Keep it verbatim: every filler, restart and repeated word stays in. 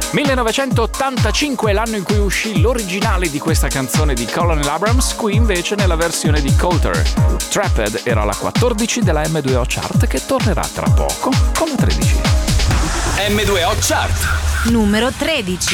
millenovecentottantacinque è l'anno in cui uscì l'originale di questa canzone di Colonel Abrams, qui invece nella versione di Coulter. Trapped era la quattordici della M due O Chart, che tornerà tra poco con la tredici. M due O Chart numero tredici.